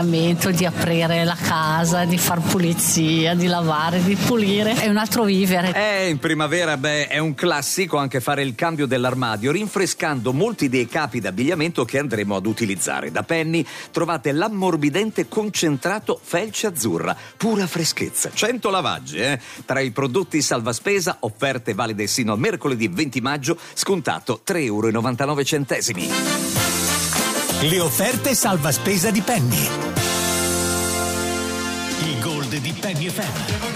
Di aprire la casa, di far pulizia, di lavare, di pulire, è un altro vivere. In primavera è un classico anche fare il cambio dell'armadio, rinfrescando molti dei capi d'abbigliamento che andremo ad utilizzare. Da Penny trovate l'ammorbidente concentrato felce azzurra, pura freschezza, 100 lavaggi. Tra i prodotti salvaspesa, offerte valide sino al mercoledì 20 maggio, scontato €3,99. Le offerte salvaspesa di Penny. Il Gold di Penny FM.